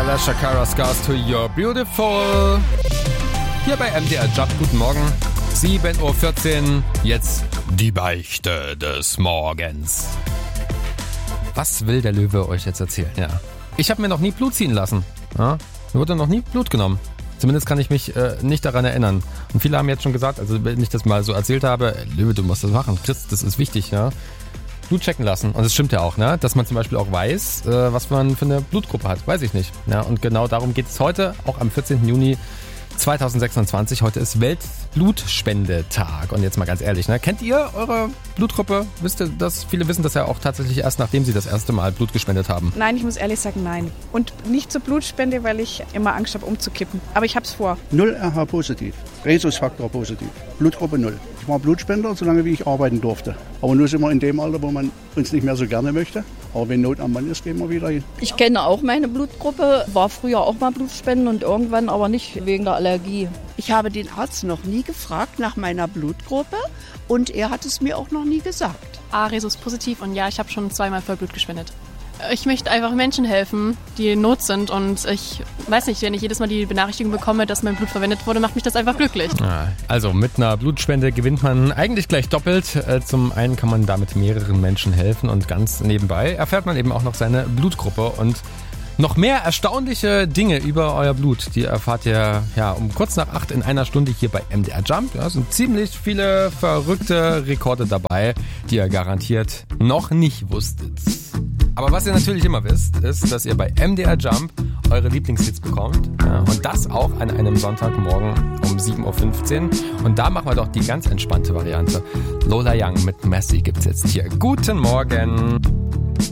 Alessia Cara, Scars to You're Beautiful. Hier bei MDR Jump, guten Morgen. 7.14 Uhr, jetzt die Beichte des Morgens. Was will der Löwe euch jetzt erzählen? Ja. Ich habe mir noch nie Blut ziehen lassen. Ja? Mir wurde noch nie Blut genommen. Zumindest kann ich mich nicht daran erinnern. Und viele haben jetzt schon gesagt, also wenn ich das mal so erzählt habe, Löwe, du musst das machen. Chris, das ist wichtig, ja. Blut checken lassen. Und es stimmt ja auch, ne? Dass man zum Beispiel auch weiß, was man für eine Blutgruppe hat. Weiß ich nicht. Ja? Und genau darum geht es heute, auch am 14. Juni 2026. Heute ist Weltblutspendetag. Und jetzt mal ganz ehrlich, ne? Kennt ihr eure Blutgruppe? Wisst ihr das? Viele wissen das ja auch tatsächlich erst, nachdem sie das erste Mal Blut gespendet haben. Nein, ich muss ehrlich sagen, nein. Und nicht zur Blutspende, weil ich immer Angst habe, umzukippen. Aber ich hab's vor. 0 RH positiv, Rhesusfaktor positiv, Blutgruppe 0. Ich war Blutspender, solange wie ich arbeiten durfte. Aber nur sind wir in dem Alter, wo man uns nicht mehr so gerne möchte. Aber wenn Not am Mann ist, gehen wir wieder hin. Ich kenne auch meine Blutgruppe, war früher auch mal Blutspenden und irgendwann aber nicht wegen der Allergie. Ich habe den Arzt noch nie gefragt nach meiner Blutgruppe und er hat es mir auch noch nie gesagt. A-Rhesus positiv und ja, ich habe schon 2-mal Vollblut gespendet. Ich möchte einfach Menschen helfen, die in Not sind und ich weiß nicht, wenn ich jedes Mal die Benachrichtigung bekomme, dass mein Blut verwendet wurde, macht mich das einfach glücklich. Also mit einer Blutspende gewinnt man eigentlich gleich doppelt. Zum einen kann man damit mehreren Menschen helfen und ganz nebenbei erfährt man eben auch noch seine Blutgruppe und noch mehr erstaunliche Dinge über euer Blut, die erfahrt ihr um kurz nach 8 in einer Stunde hier bei MDR Jump. Ja, sind ziemlich viele verrückte Rekorde dabei, die ihr garantiert noch nicht wusstet. Aber was ihr natürlich immer wisst, ist, dass ihr bei MDR Jump eure Lieblingshits bekommt. Ja, und das auch an einem Sonntagmorgen um 7.15 Uhr. Und da machen wir doch die ganz entspannte Variante. Lola Young mit Messi gibt's jetzt hier. Guten Morgen.